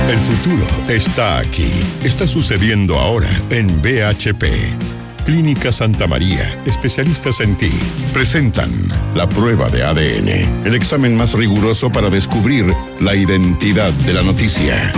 El futuro está aquí. Está sucediendo ahora en BHP. Clínica Santa María, especialistas en ti, presentan la prueba de ADN, el examen más riguroso para descubrir la identidad de la noticia.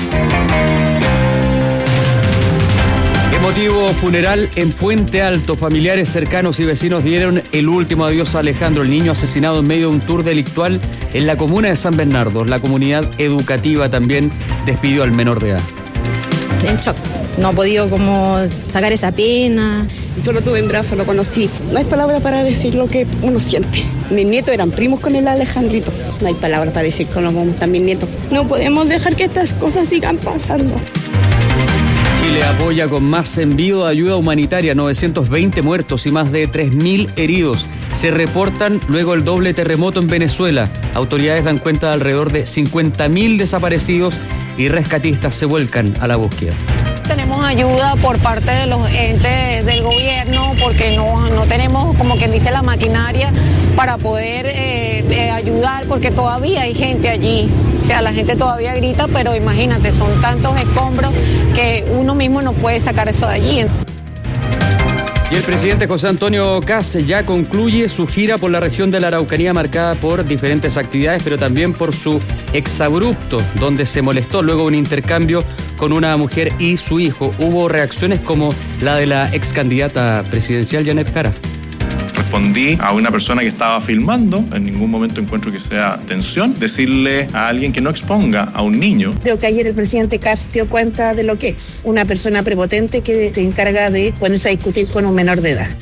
Emotivo funeral en Puente Alto. Familiares cercanos y vecinos dieron el último adiós a Alejandro, el niño asesinado en medio de un tour delictual en la comuna de San Bernardo. La comunidad educativa también despidió al menor de edad. En shock. No he podido como sacar esa pena. Yo lo tuve en brazos, lo conocí. No hay palabra para decir lo que uno siente. Mis nietos eran primos con el Alejandrito. No hay palabra para decir cómo están mis nietos. No podemos dejar que estas cosas sigan pasando. Chile apoya con más envío de ayuda humanitaria, 920 muertos y más de 3.000 heridos. Se reportan luego el doble terremoto en Venezuela. Autoridades dan cuenta de alrededor de 50.000 desaparecidos y rescatistas se vuelcan a la búsqueda. Tenemos ayuda por parte de los entes del gobierno porque no tenemos, como quien dice, la maquinaria para poder ayudar, porque todavía hay gente allí. O sea, la gente todavía grita, pero imagínate, son tantos escombros que uno mismo no puede sacar eso de allí. Y el presidente José Antonio Kast ya concluye su gira por la región de la Araucanía, marcada por diferentes actividades, pero también por su exabrupto, donde se molestó luego de un intercambio con una mujer y su hijo. Hubo reacciones como la de la ex candidata presidencial Janet Jara. Respondí a una persona que estaba filmando, en ningún momento encuentro que sea tensión, decirle a alguien que no exponga a un niño. Creo que ayer el presidente Kast dio cuenta de lo que es una persona prepotente que se encarga de ponerse a discutir con un menor de edad.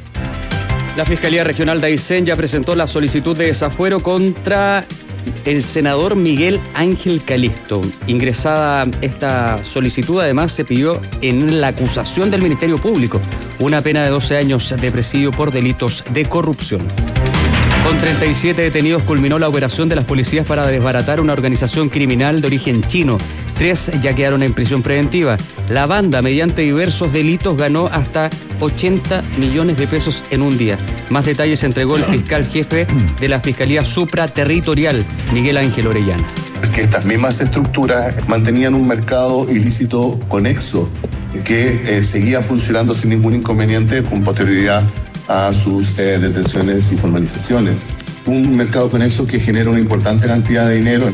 La Fiscalía Regional de Aysén ya presentó la solicitud de desafuero contra el senador Miguel Ángel Calisto. Ingresada esta solicitud, además se pidió en la acusación del Ministerio Público una pena de 12 años de presidio por delitos de corrupción. Con 37 detenidos culminó la operación de las policías para desbaratar una organización criminal de origen chino. 3 ya quedaron en prisión preventiva. La banda, mediante diversos delitos, ganó hasta 80 millones de pesos en un día. Más detalles entregó el fiscal jefe de la Fiscalía Supraterritorial, Miguel Ángel Orellana. Que estas mismas estructuras mantenían un mercado ilícito conexo que seguía funcionando sin ningún inconveniente con posterioridad a sus detenciones y formalizaciones. Un mercado conexo que genera una importante cantidad de dinero.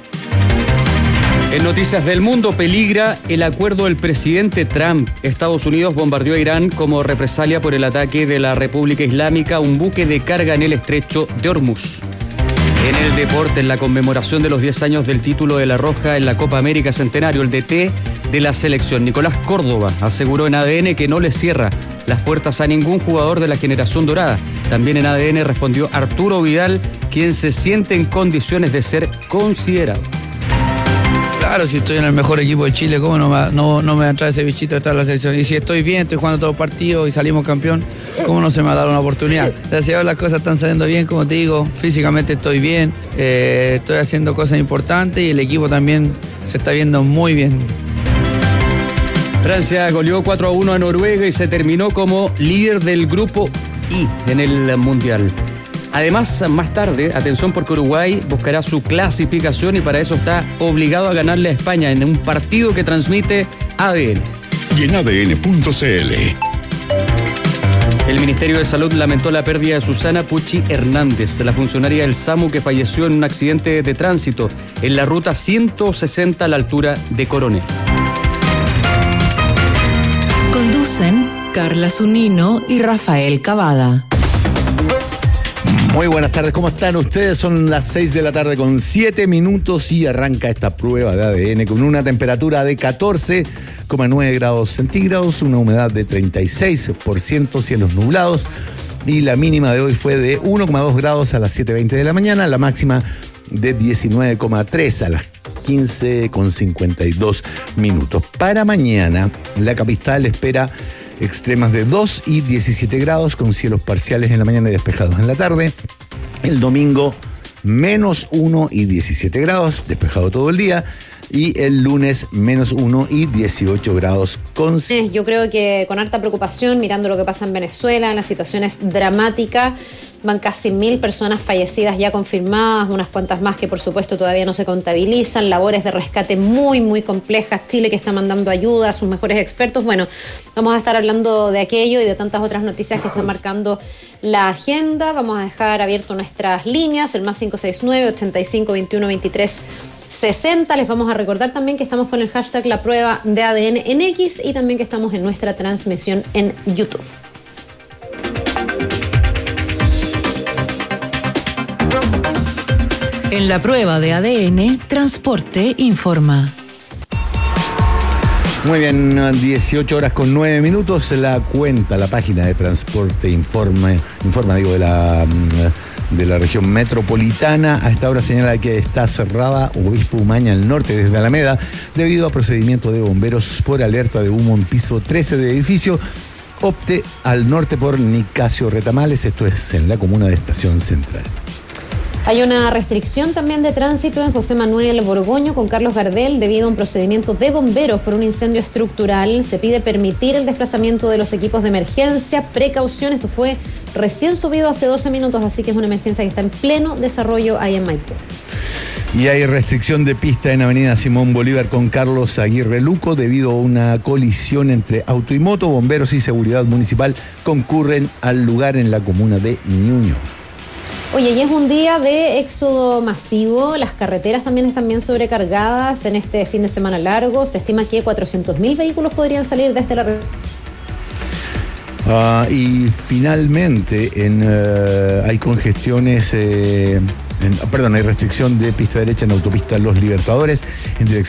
En Noticias del Mundo, peligra el acuerdo del presidente Trump. Estados Unidos bombardeó a Irán como represalia por el ataque de la República Islámica a un buque de carga en el estrecho de Hormuz. En el deporte, en la conmemoración de los 10 años del título de La Roja en la Copa América Centenario, el DT de la selección, Nicolás Córdoba, aseguró en ADN que no le cierra las puertas a ningún jugador de la generación dorada. También en ADN respondió Arturo Vidal, quien se siente en condiciones de ser considerado. Claro, si estoy en el mejor equipo de Chile, ¿cómo no me va a entrar ese bichito de estar en la selección? Y si estoy bien, estoy jugando todos los partidos y salimos campeón, ¿cómo no se me va a dar una oportunidad? Gracias a Dios las cosas están saliendo bien, como te digo, físicamente estoy bien, estoy haciendo cosas importantes y el equipo también se está viendo muy bien. Francia goleó 4-1 a Noruega y se terminó como líder del grupo I en el Mundial. Además, más tarde, atención porque Uruguay buscará su clasificación y para eso está obligado a ganarle a España en un partido que transmite ADN. Y en ADN.cl. El Ministerio de Salud lamentó la pérdida de Susana Pucci Hernández, la funcionaria del SAMU que falleció en un accidente de tránsito en la ruta 160 a la altura de Coronel. Conducen Carla Zunino y Rafael Cavada. Muy buenas tardes, ¿cómo están ustedes? Son las 6 de la tarde con 7 minutos y arranca esta prueba de ADN con una temperatura de 14,9 grados centígrados, una humedad de 36%, cielos nublados y la mínima de hoy fue de 1,2 grados a las 7:20 de la mañana, la máxima de 19,3 a las 15:52 minutos. Para mañana, la capital espera extremas de 2 y 17 grados con cielos parciales en la mañana y despejados en la tarde. El domingo, -1 y 17 grados, despejado todo el día. y el lunes -1 y 18 grados. Yo creo que con harta preocupación, mirando lo que pasa en Venezuela, la situación es dramática. Van casi 1.000 personas fallecidas ya confirmadas, unas cuantas más que por supuesto todavía no se contabilizan, labores de rescate muy, muy complejas. Chile que está mandando ayuda a sus mejores expertos. Bueno, vamos a estar hablando de aquello y de tantas otras noticias que están marcando la agenda. Vamos a dejar abierto nuestras líneas, el +569-85-21-23-60. Les vamos a recordar también que estamos con el hashtag La Prueba de ADN en X y también que estamos en nuestra transmisión en YouTube. En La Prueba de ADN, Transporte informa. Muy bien, 18:09. La página de Transporte informa de la región metropolitana. A esta hora señala que está cerrada Obispo Umaña al norte desde Alameda debido a procedimiento de bomberos por alerta de humo en piso 13 de edificio. Opte al norte por Nicasio Retamales, esto es en la comuna de Estación Central. Hay una restricción también de tránsito en José Manuel Borgoño con Carlos Gardel debido a un procedimiento de bomberos por un incendio estructural. Se pide permitir el desplazamiento de los equipos de emergencia. Precaución, esto fue recién subido hace 12 minutos, así que es una emergencia que está en pleno desarrollo ahí en Maipú. Y hay restricción de pista en Avenida Simón Bolívar con Carlos Aguirre Luco debido a una colisión entre auto y moto. Bomberos y seguridad municipal concurren al lugar en la comuna de Ñuñoa. Oye, y es un día de éxodo masivo. Las carreteras también están bien sobrecargadas en este fin de semana largo. Se estima que 400.000 vehículos podrían salir desde la región. Y finalmente hay congestiones, hay restricción de pista derecha en autopista Los Libertadores en dirección